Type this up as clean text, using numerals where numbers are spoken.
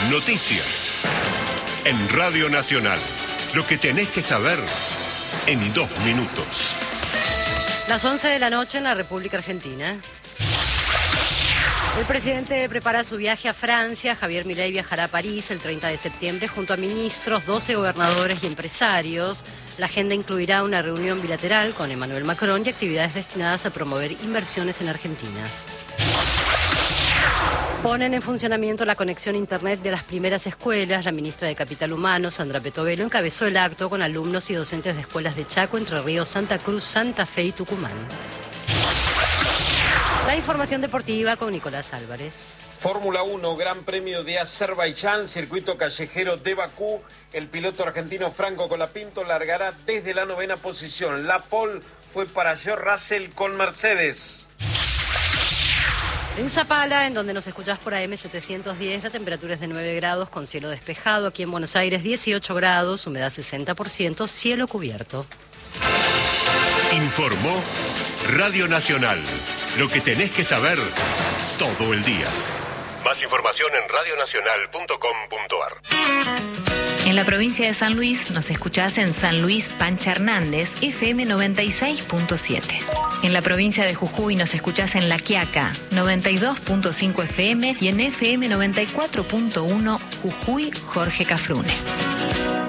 Noticias. En Radio Nacional. Lo que tenés que saber en 2 minutos. Las 11 de la noche en la República Argentina. El presidente prepara su viaje a Francia. Javier Milei viajará a París el 30 de septiembre junto a ministros, 12 gobernadores y empresarios. La agenda incluirá una reunión bilateral con Emmanuel Macron y actividades destinadas a promover inversiones en Argentina. Ponen en funcionamiento la conexión a Internet de las primeras escuelas. La ministra de Capital Humano, Sandra Petovelo, encabezó el acto con alumnos y docentes de escuelas de Chaco, Entre Ríos, Santa Cruz, Santa Fe y Tucumán. La información deportiva con Nicolás Álvarez. Fórmula 1, Gran Premio de Azerbaiyán, circuito callejero de Bakú. El piloto argentino Franco Colapinto largará desde la 9ª posición. La pole fue para George Russell con Mercedes. En Zapala, en donde nos escuchás por AM 710, la temperatura es de 9 grados con cielo despejado. Aquí en Buenos Aires 18 grados, humedad 60%, cielo cubierto. Informó Radio Nacional. Lo que tenés que saber todo el día. Más información en radionacional.com.ar. En la provincia de San Luis nos escuchás en San Luis Pancha Hernández, FM 96.7. En la provincia de Jujuy nos escuchás en La Quiaca, 92.5 FM y en FM 94.1 Jujuy Jorge Cafrune.